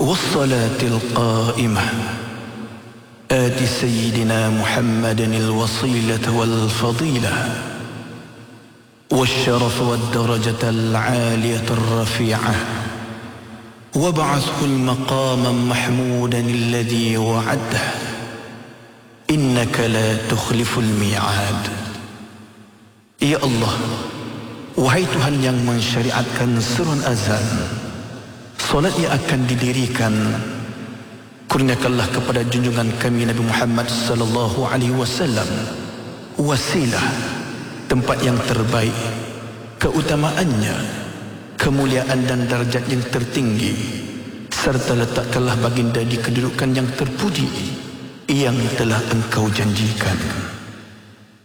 والصلاة القائمة آت سيدنا محمد الوصيلة والفضيلة والشرف والدرجة العالية الرفيعة وابعثه المقاما محمودا الذي وعده إنك لا تخلف الميعاد. Ya Allah, wahai Tuhan yang mensyariatkan seruan azan, solat yang akan didirikan, kurniakanlah kepada junjungan kami Nabi Muhammad sallallahu alaihi wasallam wasilah, tempat yang terbaik, keutamaannya, kemuliaan dan darjat yang tertinggi, serta letakkanlah baginda di kedudukan yang terpuji yang telah Engkau janjikan.